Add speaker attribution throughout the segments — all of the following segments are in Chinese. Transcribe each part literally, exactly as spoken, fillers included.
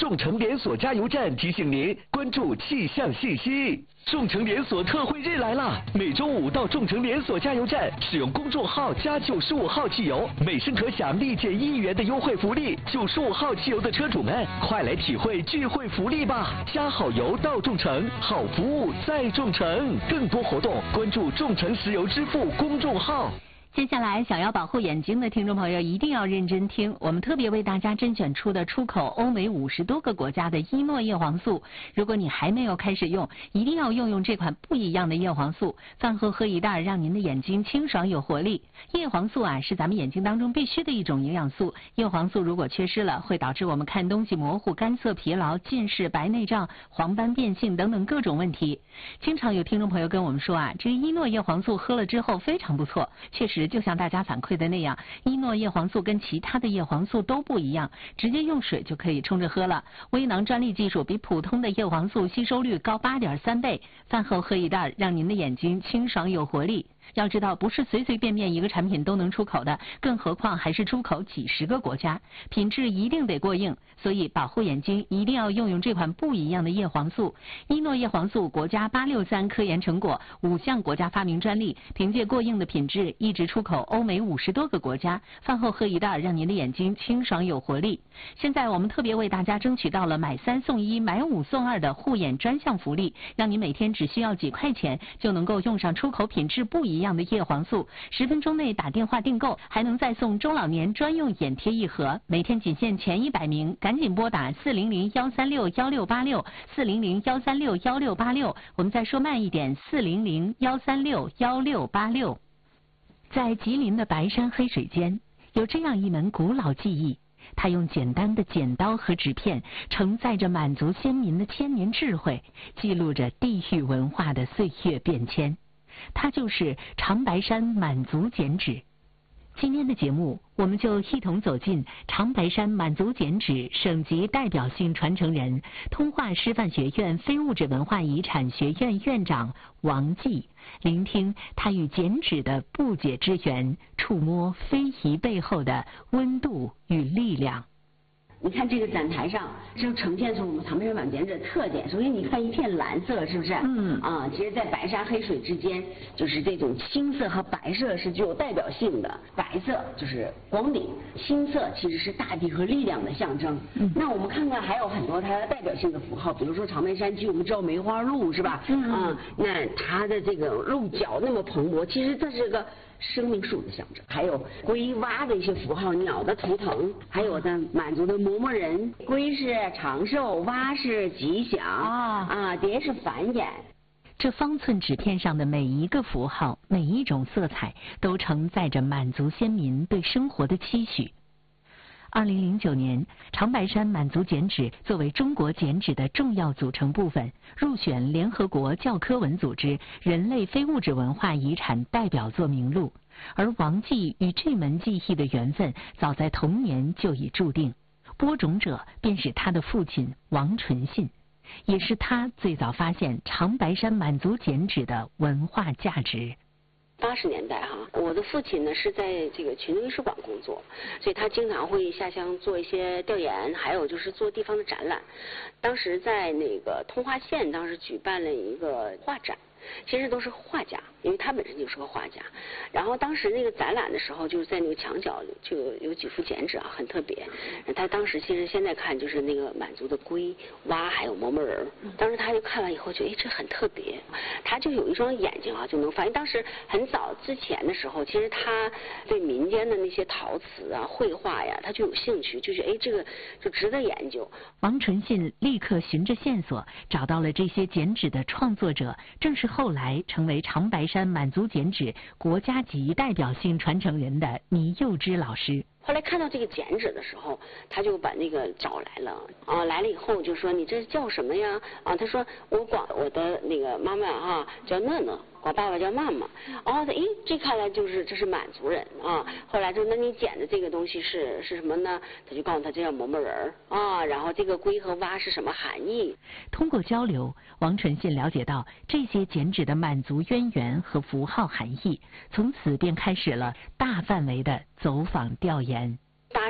Speaker 1: 众诚连锁加油站提醒您关注气象信息。众诚连锁特惠日来啦！每周五到众诚连锁加油站使用公众号加九十五号汽油，每升可享立减一元的优惠福利。九十五号汽油的车主们，快来体会聚会福利吧！加好油到众诚，好服务在众诚。更多活动关注众诚石油支付公众号。
Speaker 2: 接下来，想要保护眼睛的听众朋友一定要认真听，我们特别为大家甄选出的出口欧美五十多个国家的伊诺叶黄素。如果你还没有开始用，一定要用用这款不一样的叶黄素，饭后喝一袋，让您的眼睛清爽有活力。叶黄素啊，是咱们眼睛当中必须的一种营养素。叶黄素如果缺失了，会导致我们看东西模糊、干涩、疲劳、近视、白内障、黄斑变性等等各种问题。经常有听众朋友跟我们说啊，这个伊诺叶黄素喝了之后非常不错，确实。就像大家反馈的那样，伊诺叶黄素跟其他的叶黄素都不一样，直接用水就可以冲着喝了。微囊专利技术比普通的叶黄素吸收率高 八点三倍，饭后喝一袋，让您的眼睛清爽有活力。要知道，不是随随便便一个产品都能出口的，更何况还是出口几十个国家，品质一定得过硬。所以保护眼睛一定要用用这款不一样的叶黄素。伊诺叶黄素国家八六三科研成果，五项国家发明专利，凭借过硬的品质一直出口欧美五十多个国家。饭后喝一袋，让您的眼睛清爽有活力。现在我们特别为大家争取到了买三送一、买五送二的护眼专项福利，让您每天只需要几块钱就能够用上出口品质不一样的叶黄素。十分钟内打电话订购，还能再送中老年专用眼贴一盒，每天仅限前一百名，赶紧拨打四零零幺三六幺六八六四零零幺三六幺六八六。我们再说慢一点，四零零幺三六幺六八六。在吉林的白山黑水间，有这样一门古老技艺，它用简单的剪刀和纸片，承载着满族先民的千年智慧，记录着地域文化的岁月变迁。它就是长白山满族剪纸。今天的节目，我们就一同走进长白山满族剪纸省级代表性传承人、通化师范学院非物质文化遗产学院院长王继，聆听他与剪纸的不解之缘，触摸非遗背后的温度与力量。
Speaker 3: 你看这个展台上，就呈现出我们长白山满剪纸的特点。首先，你看一片蓝色，是不是？嗯。啊，其实，在白山黑水之间，就是这种青色和白色是具有代表性的。白色就是光明，青色其实是大地和力量的象征。嗯。那我们看看还有很多它的代表性的符号，比如说长白山区，我们知道梅花鹿是吧？嗯。啊，那它的这个鹿角那么蓬勃，其实这是个生命树的象征。还有龟蛙的一些符号，鸟的图腾，还有的满族的嬷嬷人，龟是长寿，蛙是吉祥，啊啊，蝶是繁衍。
Speaker 2: 这方寸纸片上的每一个符号，每一种色彩，都承载着满族先民对生活的期许。二零零九年，长白山满族剪纸作为中国剪纸的重要组成部分，入选联合国教科文组织人类非物质文化遗产代表作名录。而王继与这门技艺的缘分，早在童年就已注定。播种者便是他的父亲王纯信，也是他最早发现长白山满族剪纸的文化价值。
Speaker 3: 八十年代哈，我的父亲呢是在这个群众艺术馆工作，所以他经常会下乡做一些调研，还有就是做地方的展览。当时在那个通化县，当时举办了一个画展。其实都是画家，因为他本身就是个画家。然后当时那个展览的时候，就是在那个墙角就有有几幅剪纸啊，很特别。他当时其实现在看就是那个满族的龟、蛙还有嬷嬷人。当时他就看完以后觉得，哎，这很特别。他就有一双眼睛啊，就能发现。当时很早之前的时候，其实他对民间的那些陶瓷啊、绘画呀，他就有兴趣，就觉得哎，这个就值得研究。
Speaker 2: 王纯信立刻循着线索找到了这些剪纸的创作者，正是后来成为长白山满族剪纸国家级代表性传承人的倪幼芝老师。
Speaker 3: 后来看到这个剪纸的时候，他就把那个找来了啊，来了以后就说你这叫什么呀？啊，他说我管我的那个妈妈哈叫讷讷，我爸爸叫妈妈。哦，他诶，这看来就是这是满族人啊。后来说那你剪的这个东西是是什么呢？他就告诉他这叫嬷嬷人啊，然后这个龟和蛙是什么含义？
Speaker 2: 通过交流，王纯信了解到这些剪纸的满族渊源和符号含义，从此便开始了大范围的走访调研。
Speaker 3: 大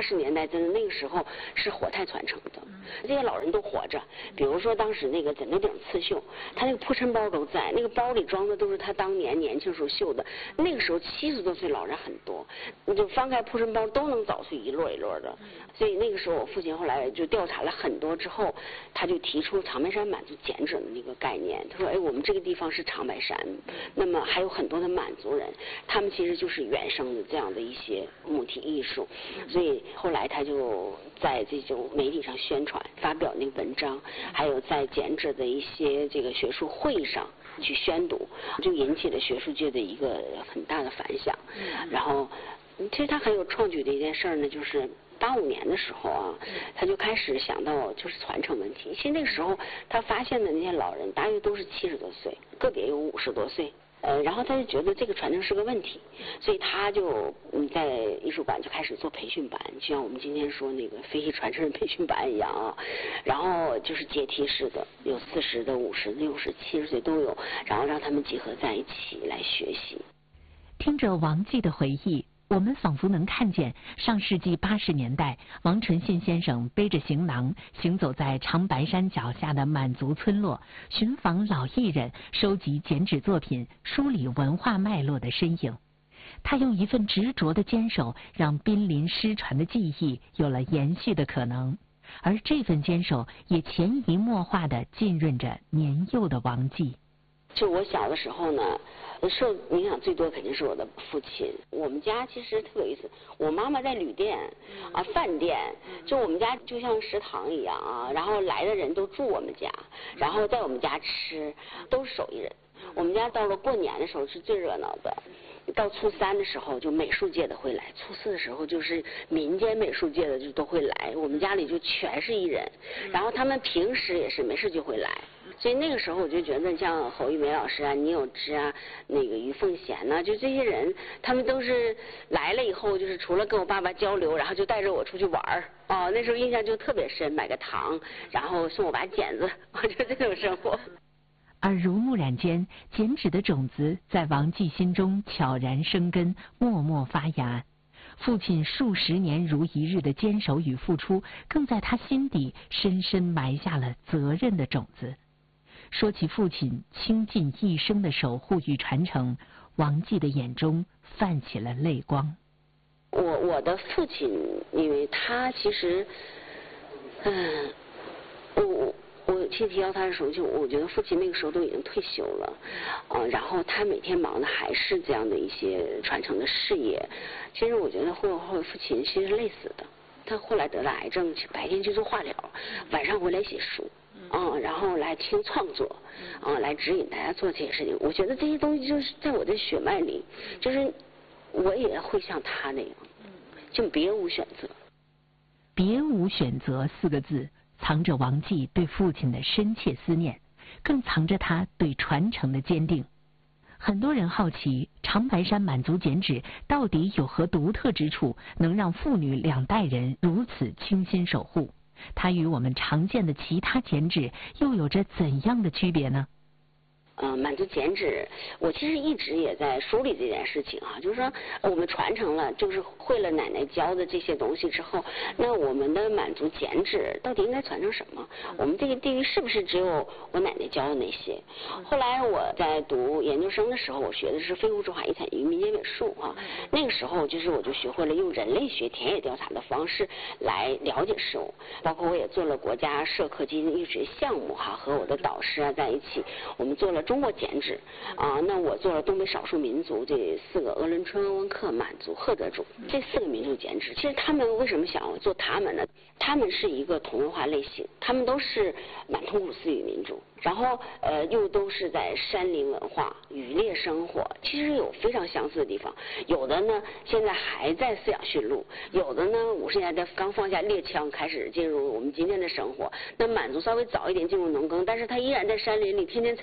Speaker 3: 十年代真的那个时候是活态传承的，这些老人都活着。比如说当时那个枕头顶刺绣，他那个铺陈包都在，那个包里装的都是他当年年轻时候绣的。那个时候七十多岁老人很多，你就翻开铺陈包都能找出一摞一摞的。所以那个时候我父亲后来就调查了很多之后，他就提出长白山满族剪纸的那个概念。他说，哎，我们这个地方是长白山，那么还有很多的满族人，他们其实就是原生的这样的一些母体艺术。所以后来他就在这种媒体上宣传，发表那个文章，还有在剪纸的一些这个学术会上去宣读，就引起了学术界的一个很大的反响。然后其实他很有创举的一件事呢，就是八五年的时候啊，他就开始想到就是传承问题。其实那个时候他发现的那些老人大约都是七十多岁，个别有五十多岁。呃，然后他就觉得这个传承是个问题，所以他就嗯在艺术馆就开始做培训班，就像我们今天说那个非遗传承人培训班一样啊。然后就是阶梯式的，有四十的、五十、六十、七十岁都有，然后让他们集合在一起来学习。
Speaker 2: 听着王继的回忆，我们仿佛能看见上世纪八十年代，王纯信先生背着行囊，行走在长白山脚下的满族村落，寻访老艺人，收集剪纸作品，梳理文化脉络的身影。他用一份执着的坚守，让濒临失传的技艺有了延续的可能，而这份坚守也潜移默化地浸润着年幼的王继。
Speaker 3: 就我小的时候呢，受影响最多肯定是我的父亲。我们家其实特有意思，我妈妈在旅店啊、饭店，就我们家就像食堂一样啊，然后来的人都住我们家，然后在我们家吃，都是手艺人。我们家到了过年的时候是最热闹的，到初三的时候就美术界的会来，初四的时候就是民间美术界的就都会来，我们家里就全是艺人，然后他们平时也是没事就会来。所以那个时候我就觉得像侯玉梅老师啊、倪有芝啊、那个于凤贤呐、啊，就这些人，他们都是来了以后，就是除了跟我爸爸交流，然后就带着我出去玩儿啊。那时候印象就特别深，买个糖，然后送我把剪子，就这种生活。
Speaker 2: 耳濡目染间，剪纸的种子在王继心中悄然生根，默默发芽。父亲数十年如一日的坚守与付出，更在他心底深深埋下了责任的种子。说起父亲倾尽一生的守护与传承，王继的眼中泛起了泪光。
Speaker 3: 我我的父亲，因为他其实，嗯，我我我去提到他的时候，就我觉得父亲那个时候都已经退休了，啊，然后他每天忙的还是这样的一些传承的事业。其实我觉得后后父亲其实是累死的，他后来得了癌症，白天去做化疗，晚上回来写书。嗯，然后来听创作，啊，来指引大家做这些事情。我觉得这些东西就是在我的血脉里，就是我也会像他那样，就别无选择。
Speaker 2: 别无选择四个字，藏着王继对父亲的深切思念，更藏着他对传承的坚定。很多人好奇，长白山满族剪纸到底有何独特之处，能让父女两代人如此倾心守护？它与我们常见的其他剪纸又有着怎样的区别呢？
Speaker 3: 呃，满族剪纸，我其实一直也在梳理这件事情啊，就是说我们传承了，就是会了奶奶教的这些东西之后，那我们的满族剪纸到底应该传承什么？我们这个地域是不是只有我奶奶教的那些？后来我在读研究生的时候，我学的是非物质化遗产与民间美术啊，那个时候就是我就学会了用人类学田野调查的方式来了解事物，包括我也做了国家社科基金艺术学项目哈，和我的导师啊在一起，我们做了中国剪纸啊，那我做了东北少数民族这四个鄂伦春、鄂温克、满族、赫德族这四个民族剪纸。其实他们为什么想要做他们呢？他们是一个同文化类型，他们都是满通古斯语民族，然后呃又都是在山林文化、渔猎生活，其实有非常相似的地方。有的呢现在还在饲养驯鹿，有的呢五十年代刚放下猎枪，开始进入我们今天的生活。那满族稍微早一点进入农耕，但是他依然在山林里天天采集。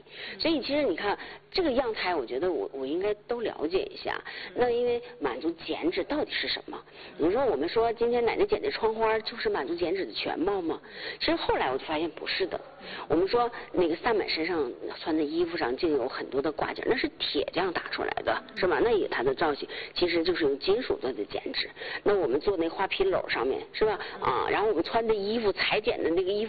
Speaker 3: 异。所以其实你看这个样态，我觉得我我应该都了解一下。那因为满足减脂到底是什么？你说我们说今天奶奶剪的窗花就是满足减脂的全貌吗？其实后来我就发现不是的。我们说那个萨满身上穿的衣服上竟有很多的挂件，那是铁匠打出来的，是吧？那也它的造型其实就是用金属做的减脂。那我们做那花皮篓上面是吧？啊，然后我们穿的衣服裁剪的那个衣服。